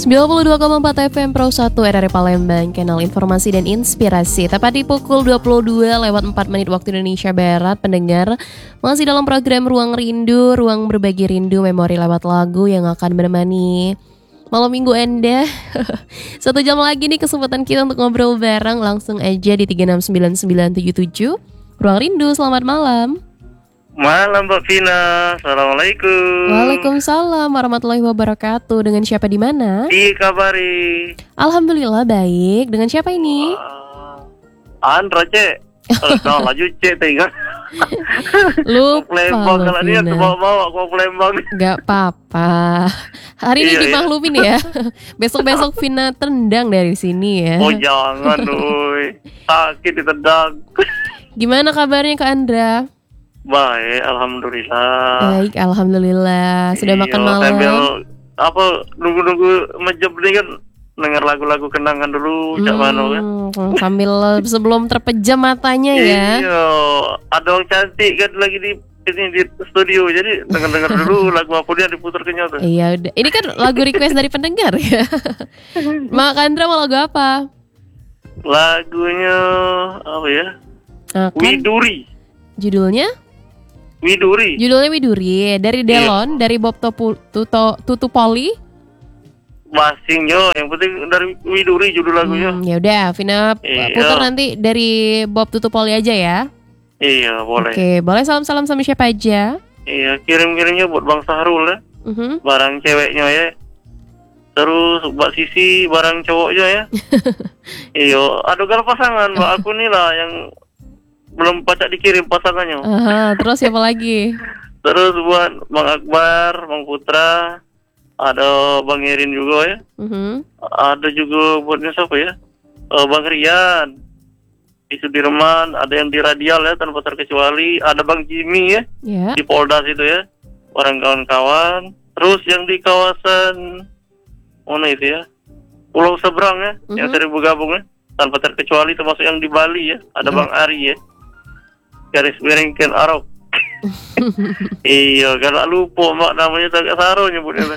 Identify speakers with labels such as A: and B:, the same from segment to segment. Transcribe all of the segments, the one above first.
A: 92,4 FM Pro 1 RRI Palembang, kanal informasi dan inspirasi. Tepat di pukul 22:04 waktu Indonesia Barat, pendengar masih dalam program Ruang Rindu, ruang berbagi rindu memori lewat lagu yang akan menemani malam minggu Anda. 1 jam lagi nih kesempatan kita untuk ngobrol bareng. Langsung aja di 369977 Ruang Rindu, selamat malam.
B: Malam Mbak Vina, Assalamualaikum.
A: Waalaikumsalam warahmatullahi wabarakatuh. Dengan siapa di mana?
B: Dikabari.
A: Alhamdulillah baik. Dengan siapa ini?
B: Andra Cek. Kalau laju Cek tinggal.
A: Lupa
B: Palembang kalau dia bawa aku Palembang.
A: Gak apa-apa. Hari ini
B: Iya.
A: dimaklumin ya. Besok-besok Vina tendang dari sini ya.
B: Oh jangan woi. Sakit ditendang.
A: Gimana kabarnya Kak Andra?
B: Baik, alhamdulillah.
A: Baik, alhamdulillah. Sudah makan malam?
B: Sambil nunggu menjam nih kan, denger lagu-lagu kenangan dulu, cak mano kan.
A: Sambil sebelum terpejam matanya ya.
B: Iya, ada orang cantik kan lagi di studio, jadi denger dulu lagu apa dia diputar kenyata.
A: Iya udah. Ini kan lagu request dari pendengar ya. Mak Andra mau lagu apa?
B: Lagunya apa ya? Widuri.
A: Judulnya Widuri dari Delon, dari Bob Tutupoli.
B: Masingnya, yang penting dari Widuri judul lagunya.
A: Ya udah, Vina putar nanti dari Bob Tutupoli aja ya.
B: Iya, boleh.
A: Oke, boleh salam-salam sama siapa aja?
B: Iya, kirim-kirimnya buat Bang Sahrul ya. Barang ceweknya ya. Terus Mbak Sisi barang cowoknya ya. Iya, ada gal pasangan Mbak aku nih lah yang belum pacak dikirim pasangannya.
A: Terus siapa lagi?
B: Terus buat Bang Akbar, Bang Putra, ada Bang Erin juga ya. Ada juga buatnya siapa ya? Bang Rian di Sudirman, ada yang di Radial ya tanpa terkecuali, ada Bang Jimmy ya, di Polda situ ya, orang kawan-kawan. Terus yang di kawasan mana itu ya, Pulau Seberang ya, yang sering bergabung ya, tanpa terkecuali termasuk yang di Bali ya, ada Bang Ari ya, garis miring Ken Arok. Iya, kalau lupa mak namanya tak Saro nyebutnya.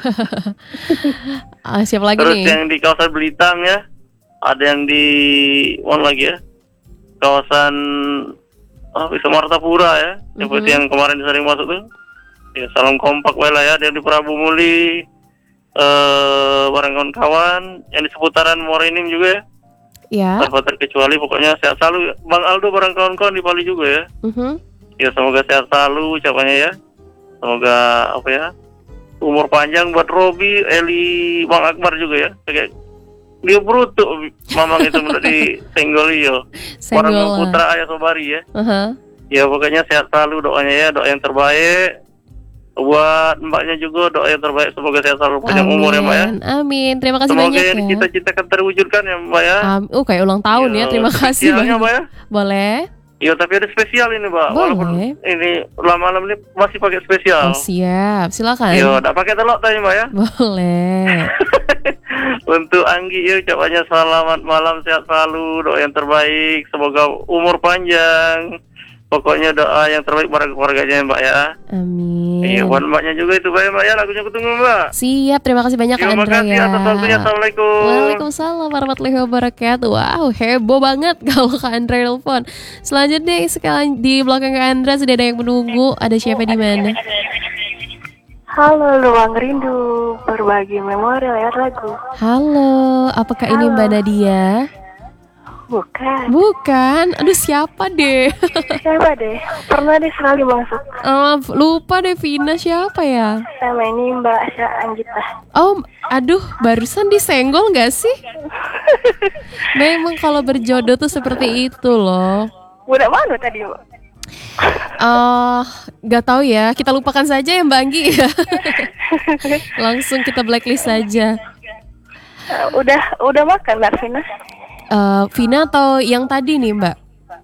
A: Siapa lagi
B: terus
A: nih?
B: Yang di kawasan Belitang ya, ada yang di mana lagi ya, kawasan Martapura ya, seperti yang kemarin sering masuk tuh. Ya, salam kompak lah ya, ada yang di Prabu Muli, barang kawan-kawan, yang di seputaran Morenim juga ya.
A: Ya.
B: Tanpa terkecuali, pokoknya sehat selalu. Bang Aldo barang kawan-kawan di Bali juga ya. Ya semoga sehat selalu ucapannya ya. Semoga apa ya, umur panjang buat Robi, Eli, Bang Akbar juga ya. Kayak dia brutuk mamang itu di Senggolio. Orang Putra Ayah Sobari ya. Ya pokoknya sehat selalu doanya ya, doa yang terbaik. Buat mbaknya juga doa yang terbaik, semoga sehat selalu, panjang umur ya mbak ya.
A: Amin, terima kasih
B: semoga
A: banyak ya.
B: Semoga yang cita-citakan terwujudkan ya mbak ya.
A: Kayak ulang tahun ya, terima kasih banyak
B: mbak ya.
A: Boleh.
B: Iya tapi ada spesial ini mbak.
A: Boleh.
B: Walaupun ini malam ini masih pakai spesial.
A: Siap, silakan.
B: Iya, tidak pakai telok tadi mbak ya.
A: Boleh.
B: Untuk Anggi ya, ucapannya selamat malam, sehat selalu, doa yang terbaik, semoga umur panjang. Pokoknya doa yang terbaik para keluarganya mbak ya.
A: Amin.
B: Iya, buat mbaknya juga itu mbak ya, lagunya kutunggu mbak.
A: Siap, terima kasih banyak Kak Andra ya.
B: Terima kasih atas waktunya, Assalamualaikum.
A: Waalaikumsalam warahmatullahi wabarakatuh. Wow, heboh banget kalau Kak Andra telepon. Selanjutnya sekali di belakang Kak Andra sudah ada yang menunggu. Ada siapa di mana?
C: Halo, Ruang Rindu, berbagi memori lewat lagu.
A: Halo, apakah ini Mbak Nadia?
C: Bukan.
A: Aduh siapa deh?
C: Siapa deh? Pernah deh sekali masuk.
A: Lupa deh Vina, siapa ya?
C: Sama ini Mbak Asya Anggita.
A: Aduh, barusan disenggol gak sih? Memang kalau berjodoh tuh seperti itu loh.
C: Udah mana tadi Mbak?
A: Gak tahu ya, kita lupakan saja ya Mbak Anggi. Langsung kita blacklist saja.
C: Udah makan Mbak Vina?
A: Vina atau yang tadi nih Mbak?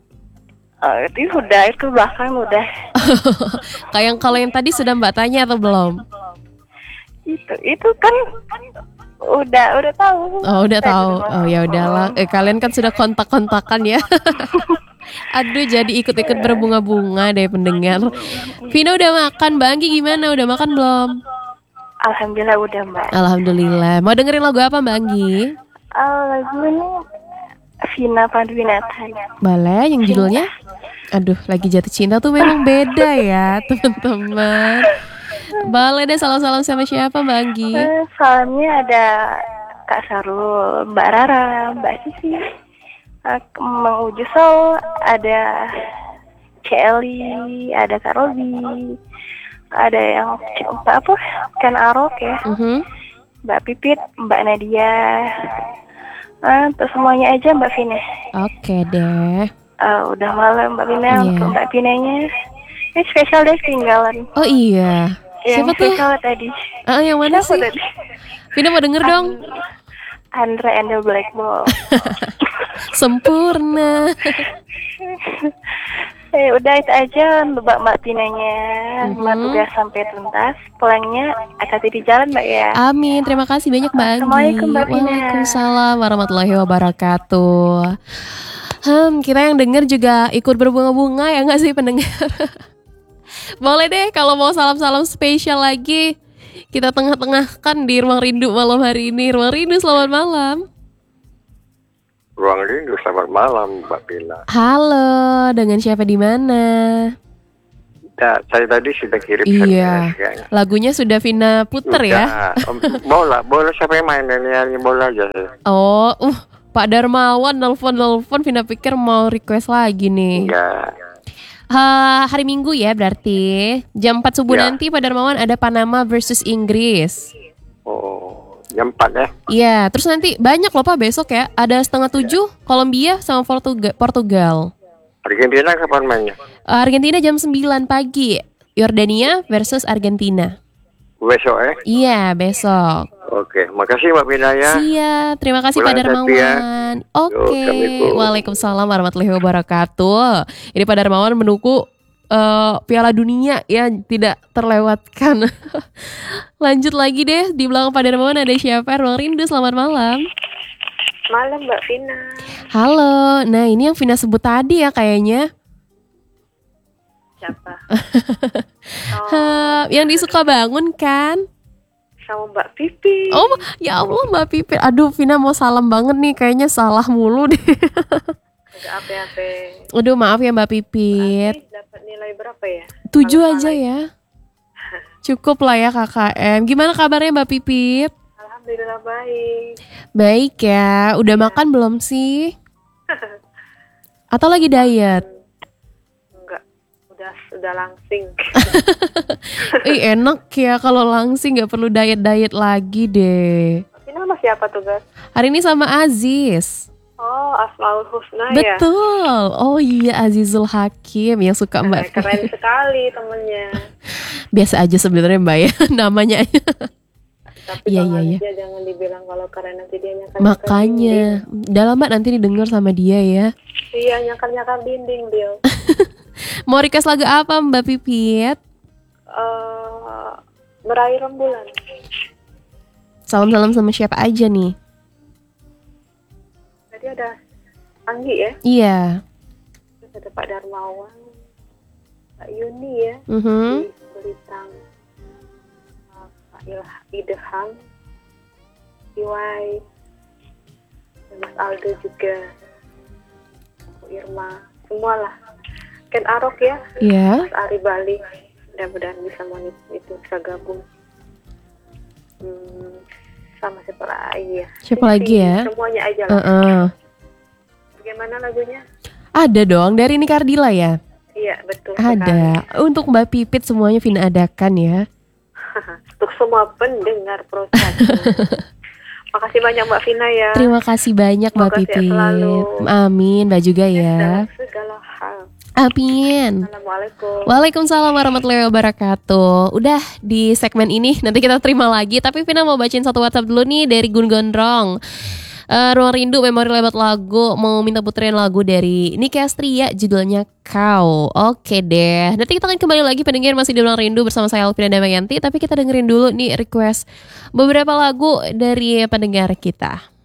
C: Itu bahkan udah.
A: Kayak kalau yang tadi sudah Mbak tanya atau belum?
C: Itu kan udah tahu.
A: Udah tahu. Ya udahlah. Kalian kan sudah kontak-kontakan ya. Aduh, jadi ikut-ikut berbunga-bunga deh pendengar. Vina udah makan, Mbak Anggi gimana? Udah makan belum?
C: Alhamdulillah udah Mbak.
A: Alhamdulillah. Mau dengerin lagu apa Mbak Anggi?
C: Lagu ini Vina Panduwinata.
A: Boleh, yang judulnya? Aduh, lagi jatuh cinta tuh memang beda ya teman-teman. Boleh deh, salam-salam sama siapa Mbak Anggi?
C: Salamnya ada Kak Sarul, Mbak Rara, Mbak Sisi, Mang Ujusol, ada Celi, ada Kak Robi, ada yang Mbak apa? Ken Arok ya, Mbak Pipit, Mbak Nadia, untuk semuanya aja Mbak Vina.
A: Oke deh.
C: Udah malam Mbak Vina, untuk Mbak Vinanya. Ini spesial deh ketinggalan.
A: Oh iya. Siapa tuh?
C: Tadi.
A: Yang mana sih? Tadi? Vina mau denger dong.
C: Andre and the Black Ball.
A: Sempurna.
C: Udah itu aja untuk Mbak Vinanya. Tugas sampai tuntas. Pulangnya hati-hati di jalan Mbak ya.
A: Amin. Terima kasih banyak Mbak Anggi.
C: Assalamualaikum Mbak Vina.
A: Waalaikumsalam warahmatullahi wabarakatuh. Kita yang denger juga ikut berbunga-bunga ya nggak sih pendengar? Boleh deh kalau mau salam-salam spesial lagi, kita tengah-tengahkan di Ruang Rindu malam hari ini. Ruang Rindu, selamat malam.
D: Ruang Rindu, selamat malam Mbak Vina.
A: Halo, dengan siapa di mana?
D: Ya, saya tadi sudah kirim.
A: Iya, lagunya sudah Vina puter ya?
D: Bola siapa yang main ini bola aja.
A: Oh, Pak Darmawan nelfon, Vina pikir mau request lagi nih.
D: Iya.
A: Hari Minggu ya berarti jam 4 subuh nanti Pak Darmawan ada Panama versus Inggris.
D: Oh, jam 4 ya?
A: Iya, terus nanti banyak loh Pak besok ya. Ada 6:30 Kolombia sama Portugal.
D: Argentina kapan mainnya?
A: Argentina jam 9 pagi. Yordania versus Argentina.
D: Besok ya?
A: Iya, besok.
D: Oke, makasih Mbak Vina ya.
A: Siap, terima kasih Pak Darmawan. Oke, waalaikumsalam warahmatullahi wabarakatuh. Ini Pak Darmawan menunggu Piala Dunia ya, tidak terlewatkan. Lanjut lagi deh, di belakang Pak Darmawan ada siapa? Ruang Rindu, selamat malam.
C: Malam Mbak Vina.
A: Halo, nah ini yang Vina sebut tadi ya kayaknya.
C: Siapa?
A: Yang disuka bangun kan?
C: Sama Mbak Pipit.
A: Oh ya Allah Mbak Pipit. Aduh Vina mau salam banget nih, kayaknya salah mulu deh.
C: Agak apa-apa.
A: Aduh maaf ya Mbak Pipit.
C: Dapat nilai berapa ya?
A: 7 aja ya. Cukup lah ya KKM. Gimana kabarnya Mbak Pipit?
C: Alhamdulillah baik.
A: Baik ya. Udah makan belum sih? Atau lagi diet?
C: Udah langsing.
A: Enak ya kalau langsing, gak perlu diet lagi deh.
C: Tapi nama siapa tuh guys?
A: Hari ini sama Aziz.
C: Oh, Asmaul Husna ya?
A: Betul. Oh iya, Azizul Hakim yang suka Mbak.
C: Keren sekali temennya.
A: Biasa aja sebenarnya Mbak ya namanya.
C: Tapi
A: iya.
C: Dia jangan dibilang kalau keren nanti dia nyakal.
A: Makanya, dalam Mbak nanti didengar sama dia ya.
C: Iya, nyakal dinding dia.
A: Mau request lagu apa Mbak Pipit?
C: Meraih Rembulan.
A: Salam-salam sama siapa aja nih?
C: Tadi ada Anggi ya?
A: Iya.
C: Terus ada Pak Darmawan, Pak Yuni ya, Belitang, Pak Idham, Iwai, Mas Aldo juga, Bu Irma, semualah. Ken Arok ya, Mas Ari Bali, mudah-mudahan bisa itu bisa gabung. Sama siapa lagi ya?
A: Siapa lagi ya?
C: Semuanya aja lah. Bagaimana lagunya?
A: Ada dong, dari Nika Ardila ya?
C: Iya, betul.
A: Ada. Sekali. Untuk Mbak Pipit semuanya Vina adakan ya.
C: Untuk semua pendengar proses. Makasih banyak Mbak Vina ya.
A: Terima kasih banyak Mbak Pipit. Amin, Mbak juga ya.
C: Dalam segala hal.
A: Amin.
C: Assalamualaikum.
A: Waalaikumsalam warahmatullahi wabarakatuh. Udah di segmen ini nanti kita terima lagi. Tapi Vina mau bacain satu WhatsApp dulu nih dari Gun Gondrong. Ruang Rindu memori lewat lagu. Mau minta puterin lagu dari Niki Astria, judulnya Kau. Oke deh. Nanti kita akan kembali lagi pendengar masih di Ruang Rindu bersama saya Alvina Damayanti. Tapi kita dengerin dulu nih request beberapa lagu dari pendengar kita.